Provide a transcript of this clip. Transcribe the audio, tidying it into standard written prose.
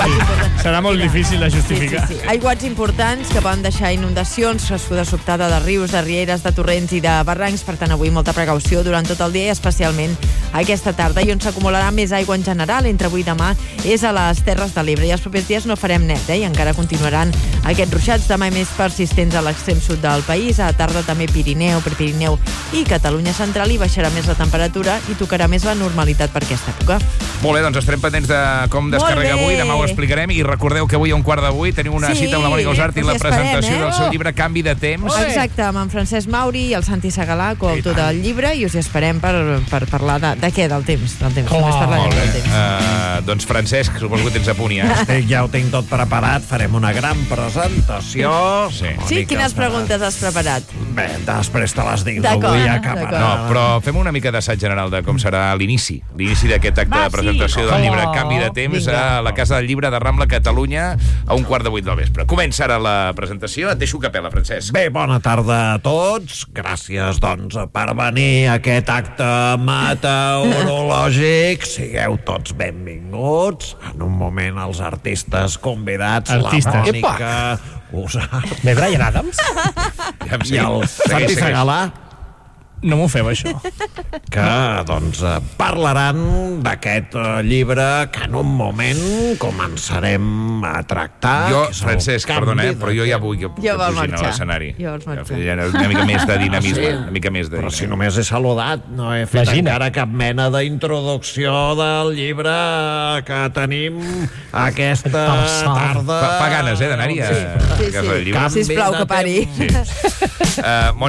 Serà molt difícil de justificar. Sí. Aiguats importants que poden deixar inundacions, crescuda sobtada de rius, de rieres, de torrents i de barrancs. Per tant, avui molta precaució durant tot el dia i especialment aquesta tarda. I on s'acumularà més aigua en general entre avui i demà és a les Terres de l'Ebre. I els propers dies no farem net, i encara continuaran aquests ruixats demà més persistents a l'extrem sud del país. A la tarda també Pirineu, Prepirineu i Catalunya central, i baixarà més la temperatura i tocarà més la normalitat per aquesta època. Molt bé, doncs estarem pendents de com descarrega avui, demà ho explicarem, i recordeu que avui a 1:15 tenim una cita amb la Mònica Usart i la presentació del seu llibre Canvi de temps. Exacte, amb en Francesc Mauri i el Santi Segalà, coautor del llibre, i us hi esperem per parlar de què? Del temps. Molt bé. Doncs Francesc, suposo que tens a punt ja. Ja ho tinc tot preparat, farem una gran presentació. Sí, quines preguntes has preparat? Bé, després te les dic, no vull acabar. No, però fem una mica d'assaig general de com serà l'inici d'aquest acte de presentació del llibre Canvi de temps a la Casa del Llibre de Rambla, Catalunya, a 7:15 del vespre. Comença ara la presentació. Et deixo capella, Francesc. Bé, bona tarda a tots. Gràcies, doncs, per venir a aquest acte meteorològic. Sigueu tots benvinguts. En un moment, els artistes convidats, la Mònica Usart. Bé, Bryan Adams? I el Santi Segalà, No m'ho feu, això. que, doncs, parlaran d'aquest llibre que en un moment començarem a tractar. Jo, Francesc, perdona, però jo ja vull Jo vols pujar a marxar. l'escenari. Jo vols marxar. Una mica més de dinamisme. Una mica més de Però si dinamisme. només he saludat, no he fet encara cap mena d'introducció del llibre que tenim aquesta tarda. Fa ganes, d'anar-hi a Casa del Llibre. Sisplau, que pari. Sí.